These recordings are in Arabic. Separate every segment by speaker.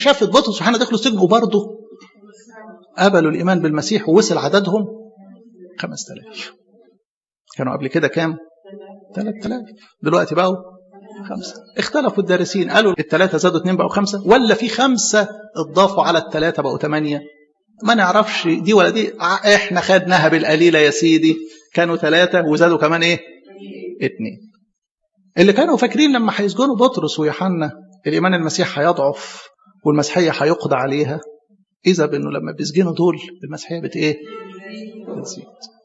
Speaker 1: شافت بطرس ويوحنا دخلوا السجن وبرضه قبلوا الإيمان بالمسيح ووصل عددهم 5000. كانوا قبل كده كام؟ 3000. دلوقتي بقوا 5. اختلفوا الدارسين، قالوا ال3 زادوا 2 بقوا 5، ولا في 5 اضافوا على ال3 بقوا 8. ما نعرفش دي ولا دي، احنا خدناها بالقليلة يا سيدي. كانوا 3 وزادوا كمان ايه؟ 2. اللي كانوا فاكرين لما هيسجنوا بطرس ويوحنا الإيمان المسيح هيضعف والمسيحية هيقضى عليها، إذا بأنه لما بيسجنوا دول المسيحية إيه؟ بتزيد.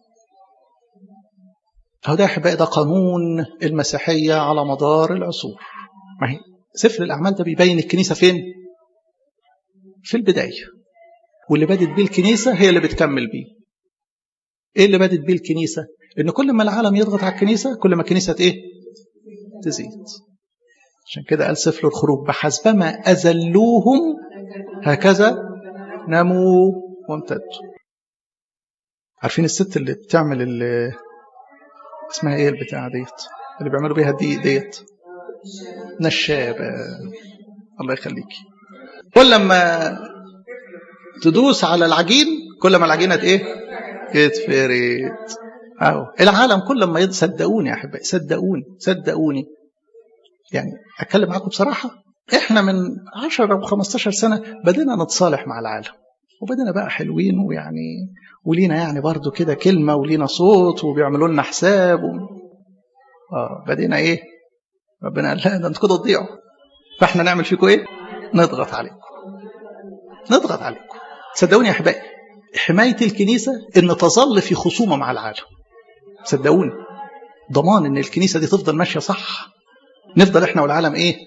Speaker 1: فده يا أحبائي ده قانون المسيحية على مدار العصور. ما هي سفر الأعمال ده بيبين الكنيسة فين؟ في البداية، واللي بدت بيه الكنيسة هي اللي بتكمل بيه. إيه اللي بدت بيه الكنيسة؟ إن كل ما العالم يضغط على الكنيسة كل ما الكنيسة إيه؟ تزيد. عشان كده قال سفر الخروج بحسبما أذلوهم هكذا نموا وامتدوا. عارفين الست اللي بتعمل اللي اسمها ايه البتاعة ديت اللي بيعملوا بيها الدقيق ديت؟ نشابة. الله يخليكي. كل لما تدوس على العجين كل ما العجينة ايه؟ تتفرد. العالم كل ما صدقوني يا احبائي، صدقوني يعني اتكلم معاكم بصراحة، احنا من 10 أو 15 سنة بدينا نتصالح مع العالم وبدينا بقى حلوين، ويعني ولينا يعني برضو كده كلمة ولينا صوت وبيعملوا لنا حساب بدينا ايه؟ ربنا قال لا ده انتوا كده تضيعوا. فاحنا نعمل فيكم ايه؟ نضغط عليكم. صدقوني يا احبائي، حماية الكنيسة ان تظل في خصومة مع العالم. صدقوني ضمان ان الكنيسة دي تفضل ماشية صح. نفضل احنا والعالم ايه؟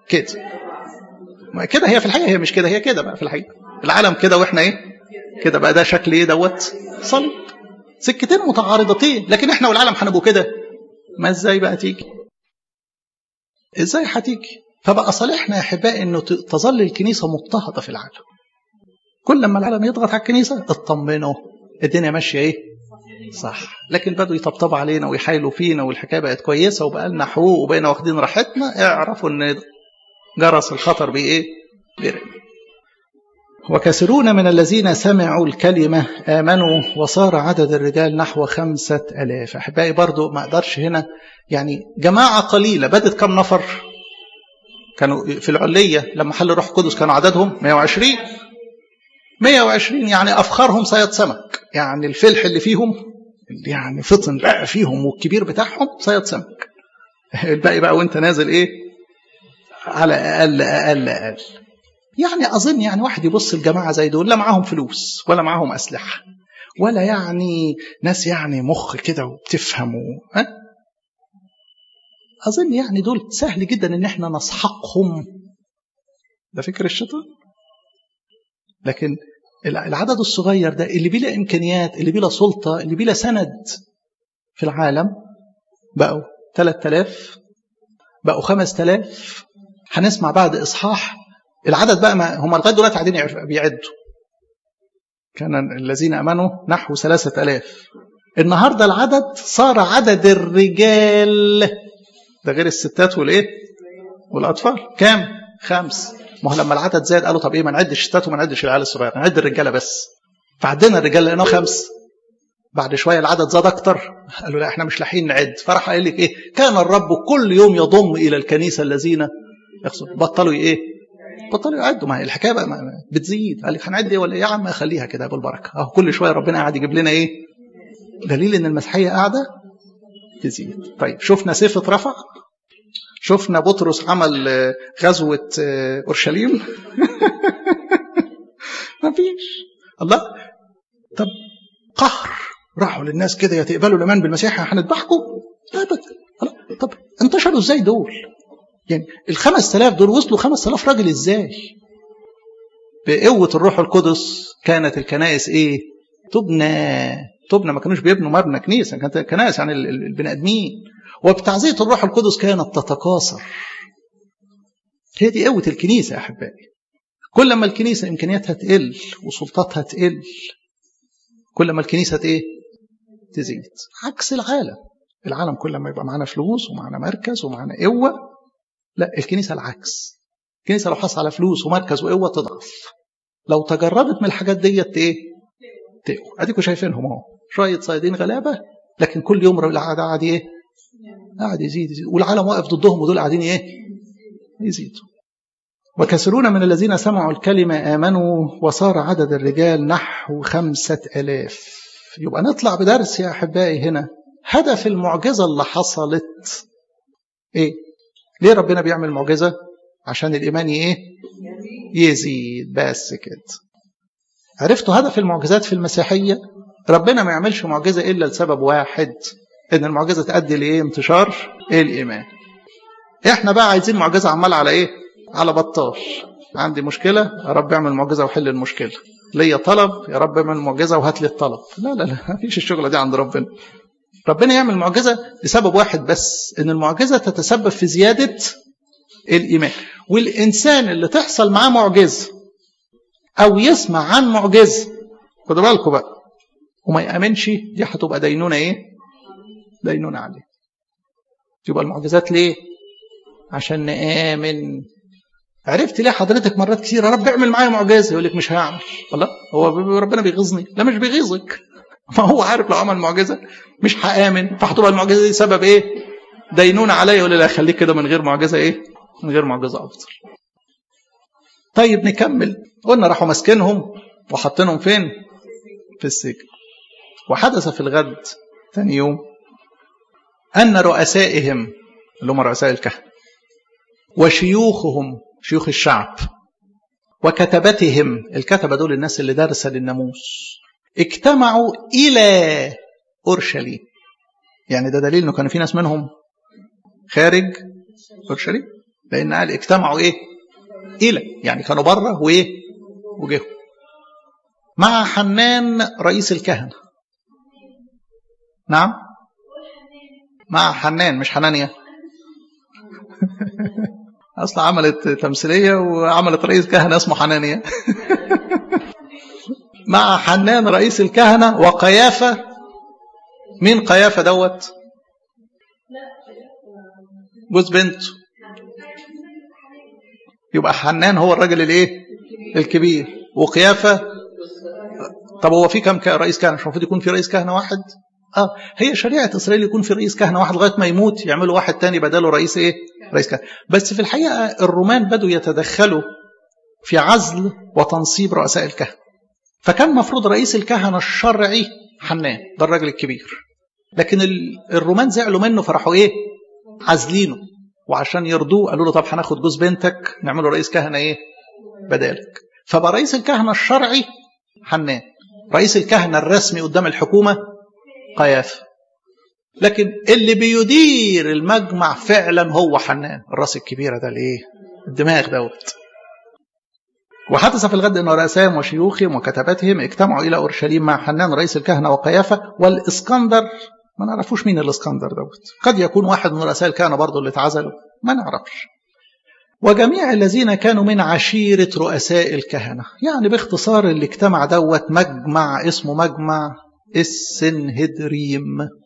Speaker 1: كده هي في الحقيقة، هي مش كده، هي كده بقى في الحقيقة. العالم كده واحنا ايه؟ كده بقى. ده شكل ايه دوت؟ صليب. سكتين متعارضتين، لكن احنا والعالم هنبقوا كده. ما ازاي بقى تيجي؟ ازاي هتيجي؟ فبقى صالحنا يا احبائي انه تظل الكنيسة مضطهدة في العالم. كل لما العالم يضغط على الكنيسة اطمنوا الدنيا ماشية ايه؟ صح. لكن بدوا يطبطبوا علينا ويحايلوا فينا والحكاية بقت كويسة وبقى لنا حقوق وبقينا واخدين راحتنا، اعرفوا ان جرس الخطر بايه؟ برمي. وكثيرون من الذين سمعوا الكلمة آمنوا وصار عدد الرجال نحو 5000. أحبائي برضو ما أقدرش هنا يعني جماعة قليلة. بدت كم نفر؟ كانوا في العلية لما حل الروح القدس كانوا عددهم 120. يعني أفخرهم صياد سمك، يعني الفلح اللي فيهم اللي يعني فطن بقى فيهم والكبير بتاعهم صياد سمك. الباقي بقى وانت نازل ايه؟ على أقل. يعني أظن يعني واحد يبص الجماعة زي دول لا معاهم فلوس ولا معاهم أسلحة ولا يعني ناس يعني مخ كده وبتفهم أظن يعني دول سهل جدا إن احنا نسحقهم. ده فكر الشيطان. لكن العدد الصغير ده اللي بلا إمكانيات، اللي بلا سلطة، اللي بلا سند في العالم بقوا 3000، بقوا 5000. هنسمع بعد إصحاح العدد بقى، ما هم لغايه دلوقتي قاعدين بيعدوا. كان الذين امنوا نحو 3000. النهارده العدد صار عدد الرجال ده غير الستات والايه؟ والاطفال كام؟ 5. ما هو لما العدد زاد قالوا طب ايه، ما نعد الستات وما نعدش العيال الصغيره، نعد الرجاله بس. فعدينا الرجال لقيناه 5. بعد شويه العدد زاد اكتر، قالوا لا احنا مش لاحقين نعد. فراح قال لك ايه؟ كان الرب كل يوم يضم الى الكنيسه الذين يقصد. بطلوا ايه؟ بطلوا يعدوا. ما هي الحكايه بقى بتزيد. قال لك هنعد ايه ولا ايه يا عم؟ خليها كده بالبركه. اهو كل شويه ربنا قاعد يجيب لنا ايه؟ دليل ان المسيحيه قاعده تزيد. طيب شفنا سيف اترفع، شفنا بطرس عمل غزوه اورشليم. ما فيش. الله. طب قهر راحوا للناس كده، يا تقبلوا الايمان بالمسيح هنذبحكم. طب انتشروا ازاي دول؟ يعني 5000 دول وصلوا 5000 راجل ازاي؟ بقوة الروح القدس كانت الكنائس ايه؟ تبنى. ما كانوش بيبنوا مبنى كنيسة، كانت الكنائس يعني البني ادمين. وبتعزية الروح القدس كانت تتكاثر. هي دي قوة الكنيسة يا احبائي. كل ما الكنيسة امكانياتها تقل وسلطاتها تقل كل ما الكنيسة ايه؟ تزيد. عكس العالم كل ما يبقى معنا فلوس ومعنا مركز ومعنا قوة، لا الكنيسة العكس. الكنيسة لو حصل على فلوس ومركز وقوة تضعف. لو تجردت من الحاجات ديت ايه؟ تقوى. اديكم شايفينهم اهو، شوية صيادين غلابة، لكن كل يوم العدد قاعد ايه؟ قاعد يزيد، والعالم واقف ضدهم ودول قاعدين ايه؟ يزيدوا. وكثيرون من الذين سمعوا الكلمة آمنوا وصار عدد الرجال نحو 5000. يبقى نطلع بدرس يا أحبائي هنا، هدف المعجزة اللي حصلت إيه؟ ليه ربنا بيعمل معجزة؟ عشان الإيمان إيه؟ يزيد. بس كده. عرفتوا هدف المعجزات في المسيحية؟ ربنا ما يعملش معجزة إلا لسبب واحد، إن المعجزة تؤدي لإيه؟ انتشار الإيمان. إحنا بقى عايزين معجزة عمال على إيه؟ على بطال. عندي مشكلة، يا رب اعمل معجزة وحل المشكلة. ليا طلب، يا رب اعمل معجزة وهات لي الطلب. لا لا لا، مفيش الشغلة دي عند ربنا. ربنا يعمل معجزة لسبب واحد بس، إن المعجزة تتسبب في زيادة الإيمان. والإنسان اللي تحصل معاه معجزة أو يسمع عن معجزة، خدوا بالكم بقى، وما يأمنش، دي هتبقى دينونة إيه؟ دينونة عليه. يبقى المعجزات ليه؟ عشان نآمن. عرفت ليه حضرتك مرات كثير يا رب اعمل معايا معجزة؟ يقول لك مش هعمل. والله هو ربنا بيغيظني؟ لا مش بيغيظك، ما هو عارف لو عمل معجزة مش هآمن، فهتبقى المعجزة دي سبب ايه؟ دينونة عليا. يقول لي لا خليك كده من غير معجزة ايه؟ من غير معجزة أفضل. طيب نكمل. قلنا راحوا ماسكينهم وحاطينهم فين؟ في السجن. وحدث في الغد ثاني يوم أن رؤسائهم اللي هم رؤساء الكهنة وشيوخهم شيوخ الشعب وكتبتهم، الكتبة دول الناس اللي دارسة للناموس، اجتمعوا إلى أورشليم. يعني ده دليل انه كان في ناس منهم خارج أورشليم، لأن قال اجتمعوا إيه؟ إلى، يعني كانوا بره وإيه؟ وجهوا مع حنان رئيس الكهنة. نعم، مع حنان مش حنانيا. أصلا عملت تمثيلية وعملت رئيس كهنة اسمه حنانيا. مع حنان رئيس الكهنة وقيافة. مين قيافة دوت؟ جوز بنته. يبقى حنان هو الراجل الايه؟ الكبير. وقيافة، طب هو في كم رئيس كهنة؟ مش المفروض يكون في رئيس كهنة واحد؟ هي شريعة إسرائيل يكون في رئيس كهنة واحد لغاية ما يموت يعملوا واحد تاني بداله رئيس ايه؟ رئيس كهنة. بس في الحقيقة الرومان بدوا يتدخلوا في عزل وتنصيب رؤساء الكهنة، فكان مفروض رئيس الكهنة الشرعي حنان، ده الراجل الكبير، لكن الرومان زعلوا منه فراحوا ايه؟ عزلينه. وعشان يرضوه قالوا له طب هناخد جوز بنتك نعمله رئيس كهنة ايه؟ بدالك. فبقى رئيس الكهنة الشرعي حنان، رئيس الكهنة الرسمي قدام الحكومة قيافة، لكن اللي بيدير المجمع فعلا هو حنان، الراس الكبيرة ده الايه؟ الدماغ دوت. وحدث في الغد أن رؤسائهم وشيوخهم وكتبتهم اجتمعوا إلى أورشليم مع حنان رئيس الكهنة وقيافة والإسكندر. ما نعرفوش مين الإسكندر دوت، قد يكون واحد من رؤساء الكهنة برضو اللي اتعزلوا، ما نعرفش. وجميع الذين كانوا من عشيرة رؤساء الكهنة. يعني باختصار اللي اجتمع دوت مجمع اسمه مجمع السنهدريم.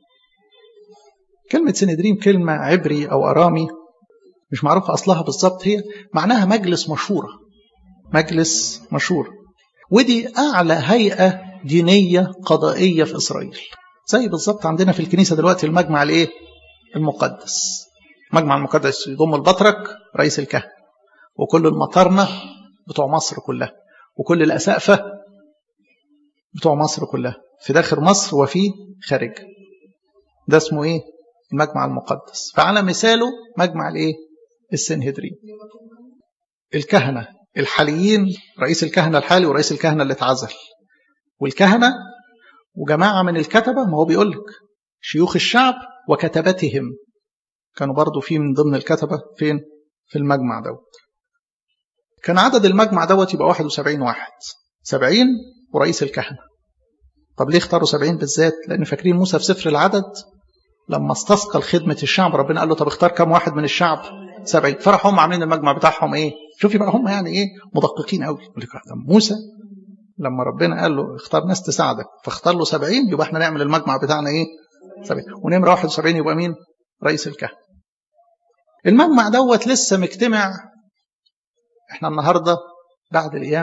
Speaker 1: كلمة سنهدريم كلمة عبري أو أرامي مش معروف أصلها بالضبط، هي معناها مجلس مشورة، مجلس مشورة. ودي أعلى هيئة دينية قضائية في إسرائيل، زي بالضبط عندنا في الكنيسة دلوقتي المجمع الايه؟ المقدس. المجمع المقدس يضم البطرك رئيس الكهنة وكل المطارنة بتوع مصر كلها وكل الأسقفة بتوع مصر كلها، في داخل مصر وفي خارج. ده اسمه ايه؟ المجمع المقدس. فعلى مثاله مجمع الايه؟ السنهدرين. الكهنة الحاليين، رئيس الكهنة الحالي ورئيس الكهنة اللي اتعزل، والكهنة وجماعة من الكتبة، ما هو بيقول لك شيوخ الشعب وكتبتهم، كانوا برضو في من ضمن الكتبة فين؟ في المجمع دوت. كان عدد المجمع دوت يبقى 71 واحد، 70 ورئيس الكهنة. طب ليه اختاروا 70 بالذات؟ لأن فاكرين موسى في سفر العدد لما استثقل خدمة الشعب ربنا قال له طب اختار كم واحد من الشعب؟ 70. فرحوا هم عاملين المجمع بتاعهم ايه؟ شوفي بقى هم يعني ايه؟ مدققين قوي. يقول لك موسى لما ربنا قال له اختار ناس تساعدك فاختار له 70، يبقى احنا نعمل المجمع بتاعنا ايه؟ 70. ونمرة 71 يبقى مين؟ رئيس الكهنة. المجمع دوت لسه مجتمع احنا النهاردة بعد القيامة